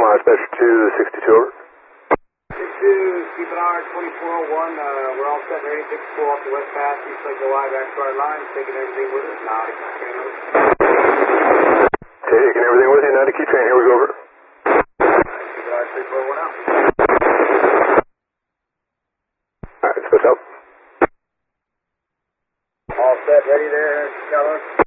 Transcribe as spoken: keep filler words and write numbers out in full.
Dispatch two sixty-two, over. sixty-two, keep an eye on twenty-four oh one, uh, we're all set and ready, six four off the west pass, East Lake Hawaii, back to our line, taking everything with us, now it's train over. Taking everything with you, now to key train, here we go, over. Keep an eye on three four one out. Alright, switch up. All set, ready there, Keller.